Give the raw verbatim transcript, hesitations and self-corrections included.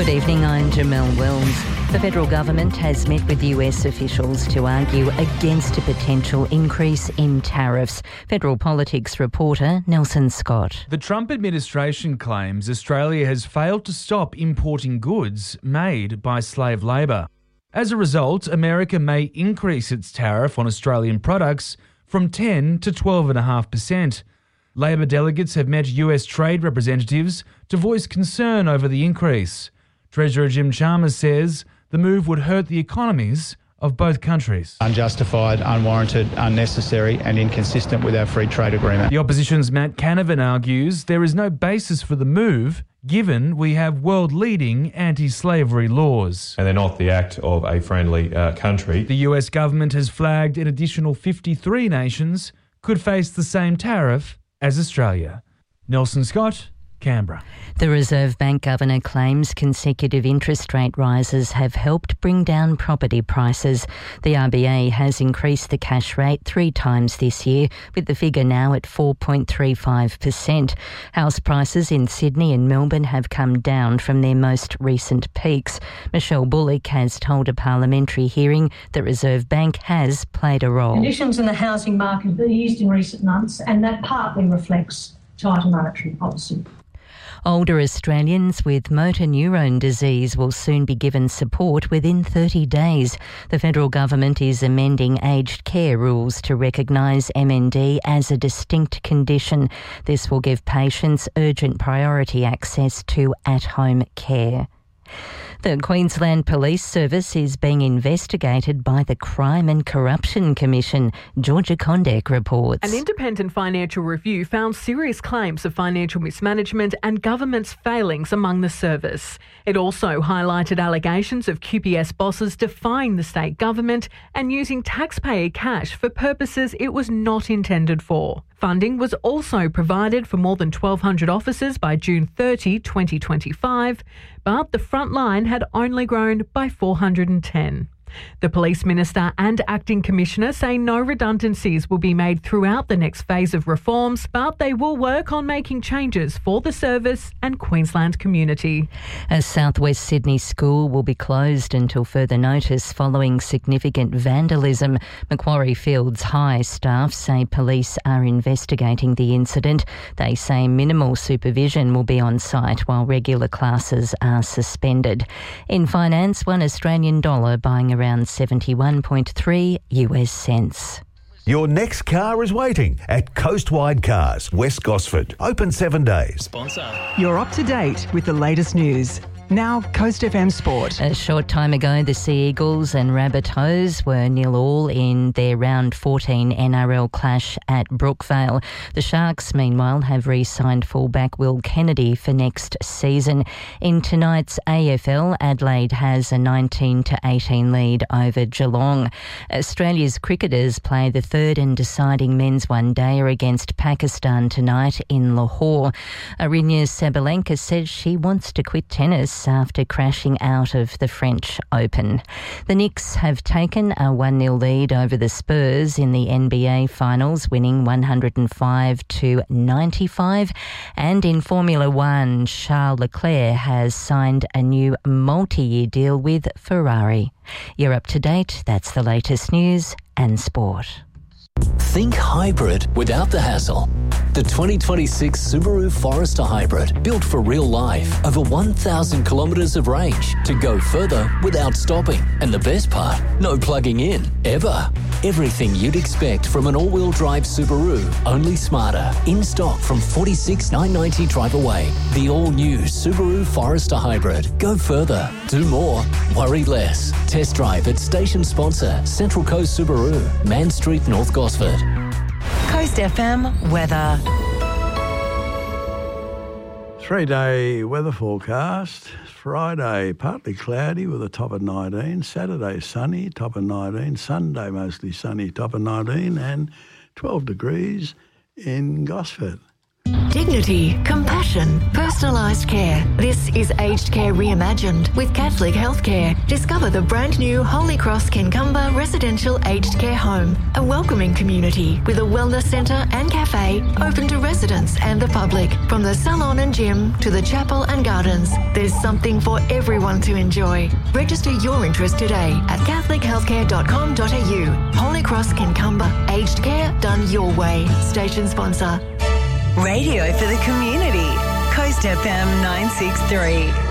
Good evening, I'm Jamelle Wells. The federal government has met with U S officials to argue against a potential increase in tariffs. Federal politics reporter Nelson Scott. The Trump administration claims Australia has failed to stop importing goods made by slave labour. As a result, America may increase its tariff on Australian products from ten to twelve point five percent. Labor delegates have met U S trade representatives to voice concern over the increase. Treasurer Jim Chalmers says the move would hurt the economies of both countries. Unjustified, unwarranted, unnecessary and inconsistent with our free trade agreement. The opposition's Matt Canavan argues there is no basis for the move given we have world-leading anti-slavery laws. And they're not the act of a friendly uh, country. The U S government has flagged an additional fifty-three nations could face the same tariff as Australia. Nelson Scott, Canberra. The Reserve Bank governor claims consecutive interest rate rises have helped bring down property prices. The R B A has increased the cash rate three times this year, with the figure now at four point three five percent. House prices in Sydney and Melbourne have come down from their most recent peaks. Michelle Bullock has told a parliamentary hearing the Reserve Bank has played a role. Conditions in the housing market have eased in recent months, and that partly reflects tighter monetary policy. Older Australians with motor neurone disease will soon be given support within thirty days. The federal government is amending aged care rules to recognise M N D as a distinct condition. This will give patients urgent priority access to at-home care. The Queensland Police Service is being investigated by the Crime and Corruption Commission. Georgia Condek reports. An independent financial review found serious claims of financial mismanagement and government's failings among the service. It also highlighted allegations of Q P S bosses defying the state government and using taxpayer cash for purposes it was not intended for. Funding was also provided for more than twelve hundred officers by June thirtieth, twenty twenty-five, but the front line had only grown by four hundred ten. The Police Minister and Acting Commissioner say no redundancies will be made throughout the next phase of reforms, but they will work on making changes for the service and Queensland community. A southwest Sydney school will be closed until further notice following significant vandalism. Macquarie Fields High staff say police are investigating the incident. They say minimal supervision will be on site while regular classes are suspended. In finance, one Australian dollar buying a around seventy-one point three U S cents. Your next car is waiting at Coastwide Cars, West Gosford. Open seven days. Sponsor. You're up to date with the latest news. Now, Coast F M Sport. A short time ago, the Sea Eagles and Rabbitohs were nil all in their round fourteen N R L clash at Brookvale. The Sharks, meanwhile, have re-signed fullback Will Kennedy for next season. In tonight's A F L, Adelaide has a nineteen to eighteen lead over Geelong. Australia's cricketers play the third and deciding men's one-dayer against Pakistan tonight in Lahore. Aryna Sabalenka says she wants to quit tennis after crashing out of the French Open. The Knicks have taken a one nil lead over the Spurs in the N B A Finals, winning one hundred five to ninety-five. And in Formula One, Charles Leclerc has signed a new multi-year deal with Ferrari. You're up to date. That's the latest news and sport. Think hybrid without the hassle. The twenty twenty-six Subaru Forester Hybrid, built for real life. Over one thousand kilometres of range to go further without stopping. And the best part, no plugging in, ever. Everything you'd expect from an all-wheel drive Subaru, only smarter. In stock from forty-six thousand nine hundred ninety Drive Away. The all-new Subaru Forester Hybrid. Go further, do more, worry less. Test drive at station sponsor Central Coast Subaru, Man Street, North Gosford. Coast F M weather. Three-day weather forecast. Friday, partly cloudy with a top of nineteen. Saturday, sunny, top of nineteen. Sunday, mostly sunny, top of nineteen. And twelve degrees in Gosford. Dignity, compassion, personalised care. This is Aged Care Reimagined with Catholic Healthcare. Discover the brand new Holy Cross Kincumber Residential Aged Care Home, a welcoming community with a wellness centre and cafe open to residents and the public. From the salon and gym to the chapel and gardens, there's something for everyone to enjoy. Register your interest today at catholic healthcare dot com dot a u. Holy Cross Kincumber, aged care done your way. Station sponsor. Radio for the community. Coast F M nine six three.